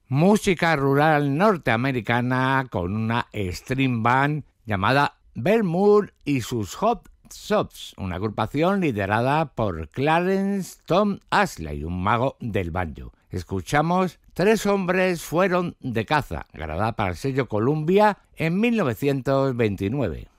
Música rural norteamericana con una string band llamada Belmour y sus Hot Shots, una agrupación liderada por Clarence Tom Ashley, un mago del banjo. Escuchamos Tres hombres fueron de caza, grabada para el sello Columbia en 1929.